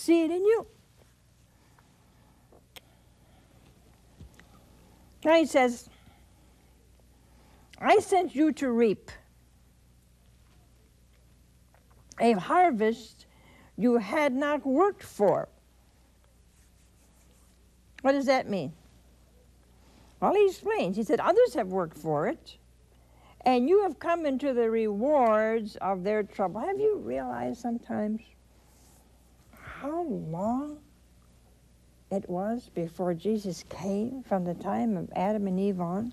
see it in you. Now he says, I sent you to reap a harvest you had not worked for. What does that mean? Well, he explains. He said, others have worked for it, and you have come into the rewards of their trouble. Have you realized sometimes how long it was before Jesus came, from the time of Adam and Eve on?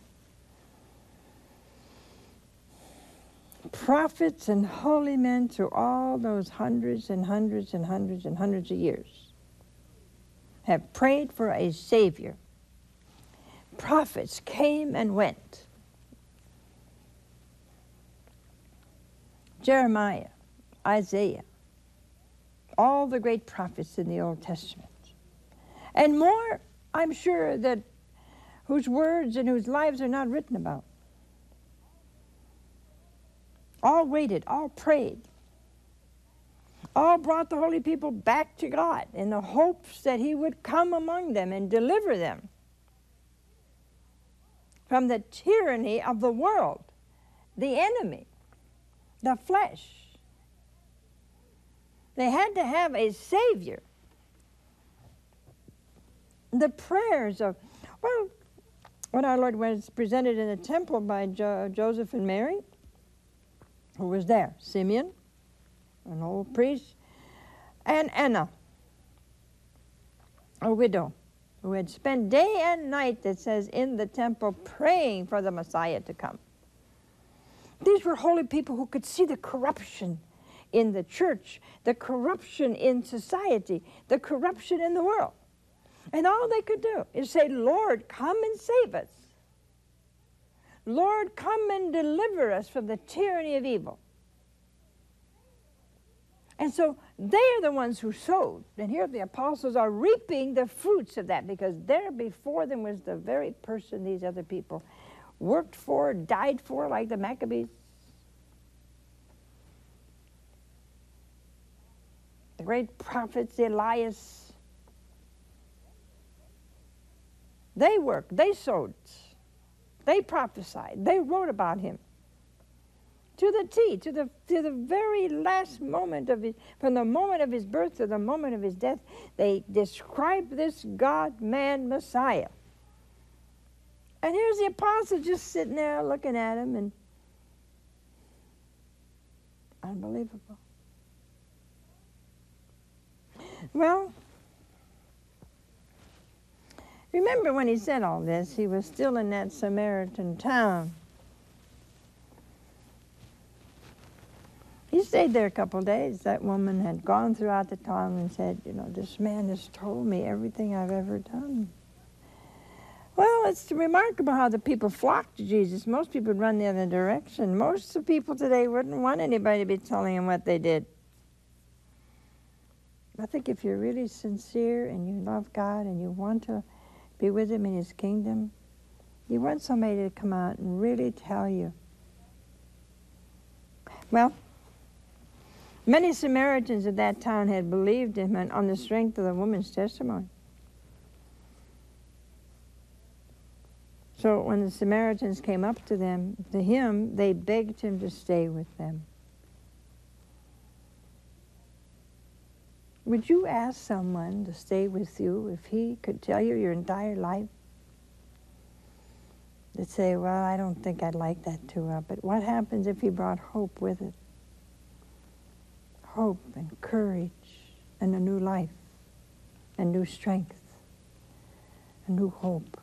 Prophets and holy men through all those hundreds and hundreds and hundreds and hundreds of years have prayed for a Savior. Prophets came and went. Jeremiah, Isaiah, all the great prophets in the Old Testament. And more, I'm sure, that whose words and whose lives are not written about. All waited, all prayed, all brought the holy people back to God in the hopes that he would come among them and deliver them from the tyranny of the world, the enemy, the flesh. They had to have a Savior. The prayers of, well, when our Lord was presented in the temple by Joseph and Mary, who was there? Simeon, an old priest, and Anna, a widow, who had spent day and night, it says, in the temple praying for the Messiah to come. These were holy people who could see the corruption in the church, the corruption in society, the corruption in the world. And all they could do is say, Lord, come and save us. Lord, come and deliver us from the tyranny of evil. And so they're the ones who sowed. And here the apostles are reaping the fruits of that, because there before them was the very person these other people worked for, died for, like the Maccabees. The great prophets, Elias. They worked, they sowed. They prophesied. They wrote about him to the T, to the very last moment of his, from the moment of his birth to the moment of his death. They describe this God-man Messiah. And here's the apostle just sitting there looking at him, and unbelievable. Well, remember when he said all this, he was still in that Samaritan town. He stayed there a couple of days. That woman had gone throughout the town and said, you know, this man has told me everything I've ever done. Well, it's remarkable how the people flocked to Jesus. Most people would run the other direction. Most of the people today wouldn't want anybody to be telling them what they did. I think if you're really sincere and you love God and you want to be with him in his kingdom, you want somebody to come out and really tell you. Well, many Samaritans of that town had believed him on the strength of the woman's testimony. So when the Samaritans came up to him, they begged him to stay with them. Would you ask someone to stay with you if he could tell you your entire life? They'd say, well, I don't think I'd like that too well, but what happens if he brought hope with it? Hope and courage and a new life and new strength and new hope.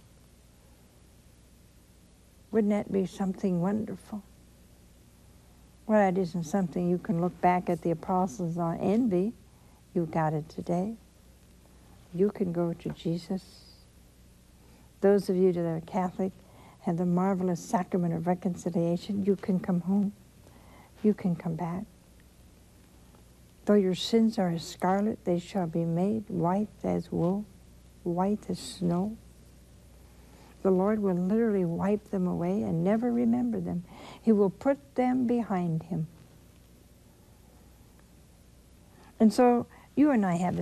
Wouldn't that be something wonderful? Well, that isn't something you can look back at the apostles on envy. You got it today. You can go to Jesus. Those of you that are Catholic have the marvelous sacrament of reconciliation. You can come home. You can come back. Though your sins are as scarlet, they shall be made white as wool, white as snow. The Lord will literally wipe them away and never remember them. He will put them behind him. And so you and I have